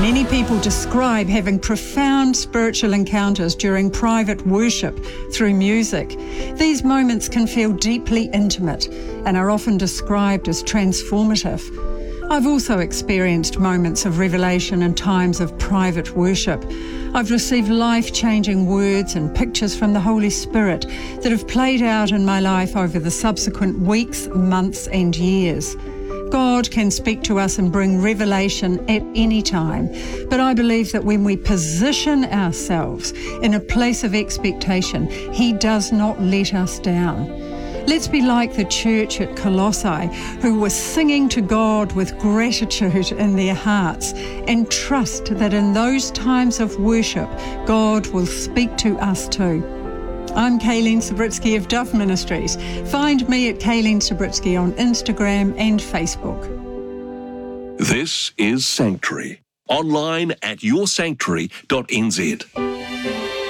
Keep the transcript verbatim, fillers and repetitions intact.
Many people describe having profound spiritual encounters during private worship through music. These moments can feel deeply intimate and are often described as transformative. I've also experienced moments of revelation in times of private worship. I've received life-changing words and pictures from the Holy Spirit that have played out in my life over the subsequent weeks, months and years. God can speak to us and bring revelation at any time, but I believe that when we position ourselves in a place of expectation, He does not let us down. Let's be like the church at Colossae, who were singing to God with gratitude in their hearts, and trust that in those times of worship, God will speak to us too. I'm Kayleen Sabritsky of Duff Ministries. Find me at Kayleen Sabritsky on Instagram and Facebook. This is Sanctuary. Online at your sanctuary dot n z.